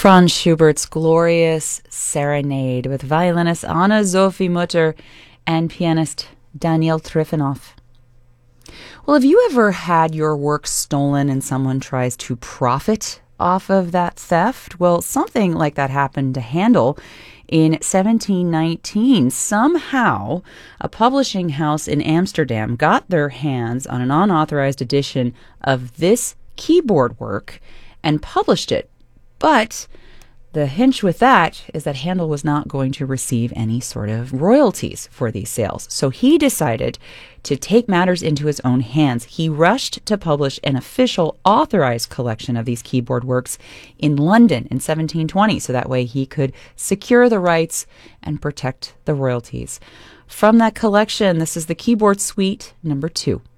Franz Schubert's glorious Serenade with violinist Anna-Sophie Mutter and pianist Daniel Trifonov. Well, have you ever had your work stolen and someone tries to profit off of that theft? Well, something like that happened to Handel in 1719. Somehow, a publishing house in Amsterdam got their hands on an unauthorized edition of this keyboard work and published it. But the hinge with that is that Handel was not going to receive any sort of royalties for these sales. So he decided to take matters into his own hands. He rushed to publish an official authorized collection of these keyboard works in London in 1720, so that way he could secure the rights and protect the royalties. From that collection, this is the Keyboard Suite No. 2.